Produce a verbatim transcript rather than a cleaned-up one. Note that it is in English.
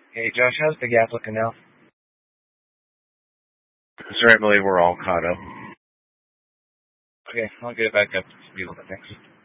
Hey, Josh, how's the gas looking now? Sir, I believe we're all caught up. Okay, I'll get it back up to speed a little bit. Thanks.